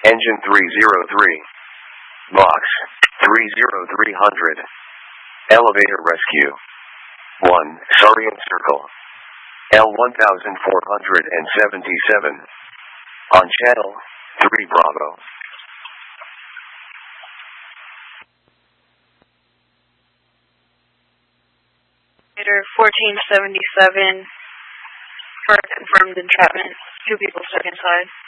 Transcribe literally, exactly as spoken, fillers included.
Engine three zero three. Box three zero three hundred. Elevator rescue. one. Sarian Circle. L one four seventy-seven. On channel three Bravo. Elevator fourteen seventy-seven. For confirmed entrapment. Two people stuck inside.